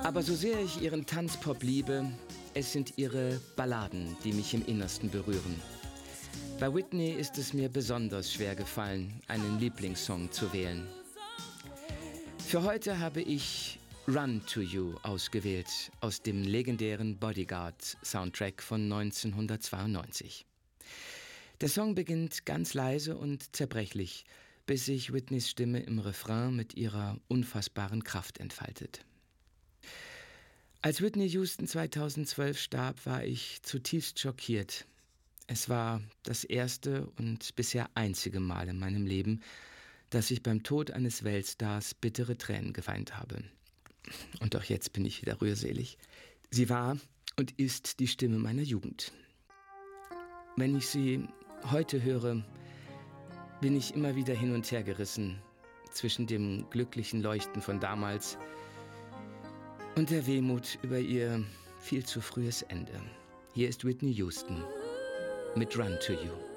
Aber so sehr ich ihren Tanzpop liebe, es sind ihre Balladen, die mich im Innersten berühren. Bei Whitney ist es mir besonders schwer gefallen, einen Lieblingssong zu wählen. Für heute habe ich Run to You ausgewählt, aus dem legendären Bodyguard-Soundtrack von 1992. Der Song beginnt ganz leise und zerbrechlich, bis sich Whitneys Stimme im Refrain mit ihrer unfassbaren Kraft entfaltet. Als Whitney Houston 2012 starb, war ich zutiefst schockiert. Es war das erste und bisher einzige Mal in meinem Leben, dass ich beim Tod eines Weltstars bittere Tränen geweint habe. Und auch jetzt bin ich wieder rührselig. Sie war und ist die Stimme meiner Jugend. Wenn ich sie heute höre, bin ich immer wieder hin und her gerissen zwischen dem glücklichen Leuchten von damals und der Wehmut über ihr viel zu frühes Ende. Hier ist Whitney Houston mit Run to You.